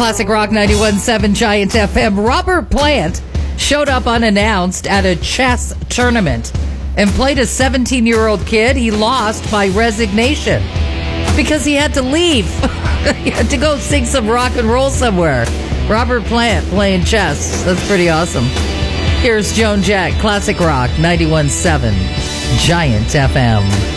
Classic Rock 91.7 Giant FM. Robert Plant showed up unannounced at a chess tournament and played a 17-year-old kid. He lost by resignation because he had to leave. He had to go sing some rock and roll somewhere. Robert Plant playing chess. That's pretty awesome. Here's Joan Jett, Classic Rock 91.7 Giant FM.